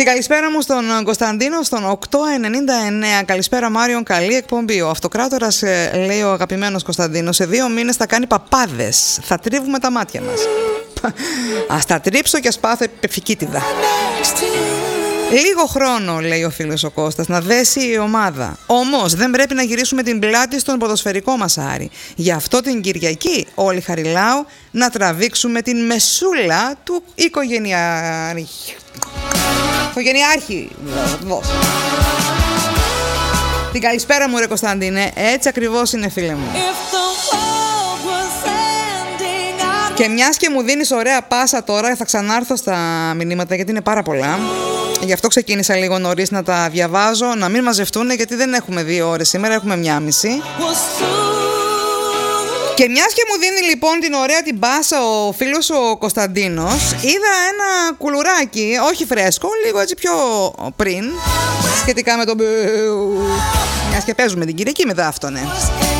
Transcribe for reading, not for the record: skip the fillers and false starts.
Την καλησπέρα μου στον Κωνσταντίνο στον 899. Καλησπέρα Μάριον, καλή εκπομπή. Ο Αυτοκράτορας, λέει ο αγαπημένος Κωνσταντίνος, σε 2 μήνες θα κάνει παπάδες. Θα τρίβουμε τα μάτια μας. Ας τα τρίψω και ας πάθω επεφικίτιδα. Λίγο χρόνο, λέει ο φίλος ο Κώστας, να δέσει η ομάδα. Όμως δεν πρέπει να γυρίσουμε την πλάτη στον ποδοσφαιρικό μας Άρη. Γι' αυτό την Κυριακή όλοι Χαριλάου να τραβήξουμε την μεσούλα του οικογενειάρχη. Την καλησπέρα μου ρε Κωνσταντίνε, έτσι ακριβώς είναι φίλε μου. Και μιας και μου δίνεις ωραία πάσα τώρα, θα ξανάρθω στα μηνύματα γιατί είναι πάρα πολλά. Γι' αυτό ξεκίνησα λίγο νωρίς να τα διαβάζω, να μην μαζευτούν γιατί δεν έχουμε 2 ώρες σήμερα, έχουμε 1,5. Και μιας και μου δίνει λοιπόν την ωραία την πάσα ο φίλος ο Κωνσταντίνος, είδα ένα κουλουράκι, όχι φρέσκο, λίγο έτσι πιο πριν, σχετικά με τον... Μιας και παίζουμε την Κυριακή μετά αυτό, ναι.